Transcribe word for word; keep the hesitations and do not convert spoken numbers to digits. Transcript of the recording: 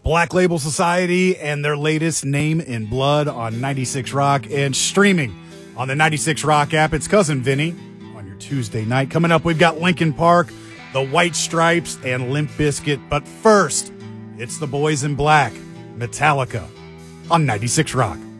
Black Label Society and their latest Name in Blood on ninety-six Rock, and streaming on the ninety-six Rock app. It's Cousin Vinny on your Tuesday night. Coming up, we've got Linkin Park, the White Stripes, and Limp Bizkit. But first, it's the Boys in Black, Metallica, on ninety-six Rock.